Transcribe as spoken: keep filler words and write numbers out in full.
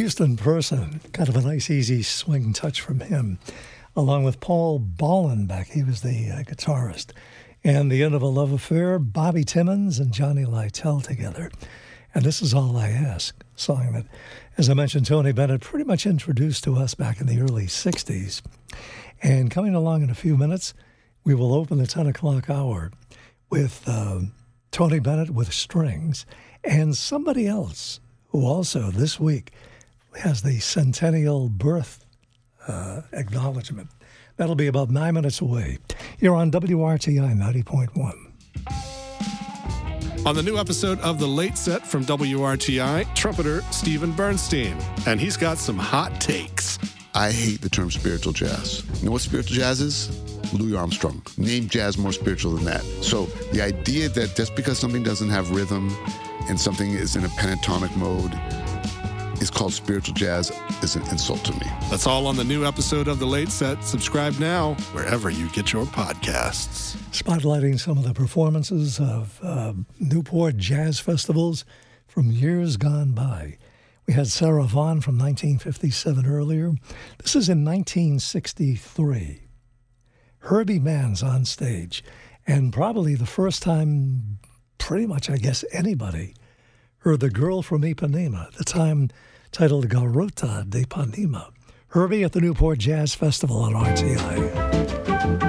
Houston Person, kind of a nice, easy swing touch from him, along with Paul Ballenbeck. He was the uh, guitarist. And The End of a Love Affair, Bobby Timmons and Johnny Lytle together. And This Is All I Ask, a song that, as I mentioned, Tony Bennett pretty much introduced to us back in the early sixties. And coming along in a few minutes, we will open the ten o'clock hour with uh, Tony Bennett with strings and somebody else who also this week has the centennial birth uh, acknowledgement. That'll be about nine minutes away. You're on W R T I ninety point one. On the new episode of The Late Set from W R T I, trumpeter Stephen Bernstein. And he's got some hot takes. I hate the term spiritual jazz. You know what spiritual jazz is? Louis Armstrong. Name jazz more spiritual than that. So the idea that just because something doesn't have rhythm and something is in a pentatonic mode is called spiritual jazz is an insult to me. That's all on the new episode of The Late Set. Subscribe now wherever you get your podcasts. Spotlighting some of the performances of uh, Newport jazz festivals from years gone by. We had Sarah Vaughan from nineteen fifty-seven earlier. This is in nineteen sixty-three. Herbie Mann's on stage, and probably the first time pretty much, I guess, anybody heard The Girl from Ipanema, at the time titled Garota de Ipanema. Herbie at the Newport Jazz Festival on R T I.